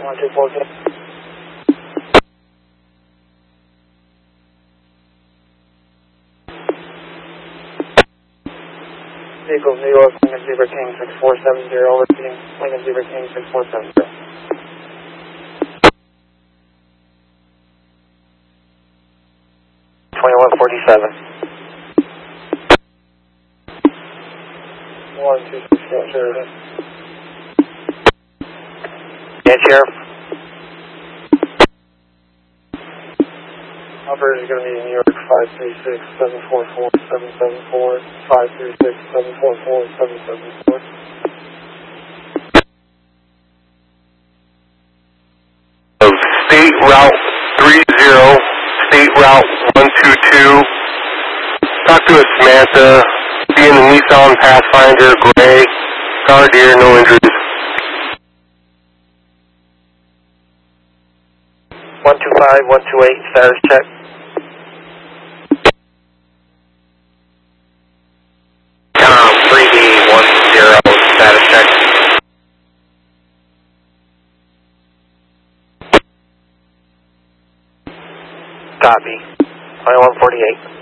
1248. Vehicles New York, Lincoln Zebra King 6470, repeating Lincoln Zebra King 6470. 2147. 1268, Sheridan. Yeah, Sheriff. Operator is going to be in New York 536-744-774, 536-744-774. State Route 30, State Route 122. Talk to us, Samantha. Be in the Nissan Pathfinder, gray. Car deer, no injuries. 125, 128, status check. Tom 3D10, status check. Copy. 2148.